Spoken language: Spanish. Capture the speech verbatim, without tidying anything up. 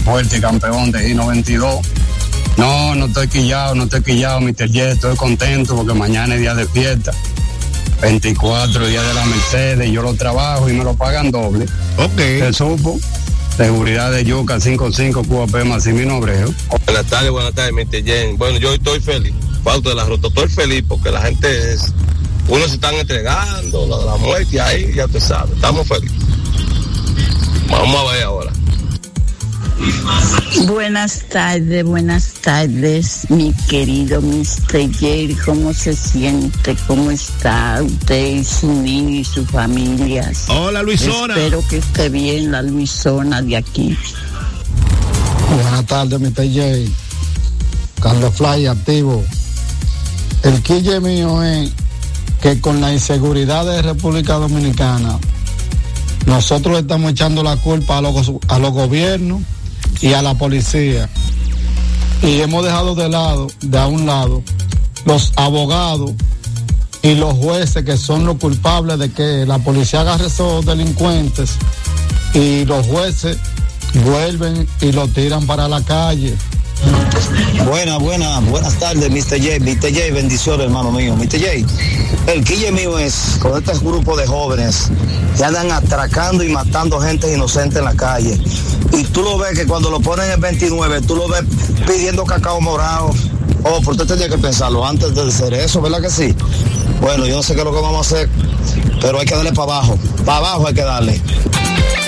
fuerte, campeón de I noventa y dos. No, no estoy quillado, no estoy quillado, mister J, estoy contento porque mañana es día de fiesta. veinticuatro, día de la Mercedes, yo lo trabajo y me lo pagan doble. Ok. ¿Se supo? Seguridad de Yuca, cinco cinco, Cuba P, Maximino Obrero. Buenas tardes, buenas tardes, mister J. Bueno, yo estoy feliz. Falta de la ruta, estoy feliz porque la gente es... Uno se están entregando, la, la muerte ahí, ya te sabes, estamos felices. Vamos a ver ahora. Buenas tardes, buenas tardes, mi querido mister J. ¿Cómo se siente? ¿Cómo está usted y su niño y su familia? Hola, Luisona. Espero que esté bien la Luisona de aquí. Buenas tardes, mister J. Carlos Fly, activo. El quille mío es que con la inseguridad de República Dominicana, nosotros estamos echando la culpa a los, a los gobiernos y a la policía. Y hemos dejado de lado, de a un lado, los abogados y los jueces que son los culpables de que la policía agarre esos delincuentes y los jueces vuelven y los tiran para la calle. Buenas, buenas, buenas tardes, mister J. mister J, bendiciones, hermano mío. mister J, el quille mío es con este grupo de jóvenes que andan atracando y matando gente inocente en la calle. Y tú lo ves que cuando lo ponen en veintinueve, tú lo ves pidiendo cacao morado. Oh, pero usted tendría que pensarlo antes de hacer eso, ¿verdad que sí? Bueno, yo no sé qué es lo que vamos a hacer, pero hay que darle para abajo. Para abajo hay que darle.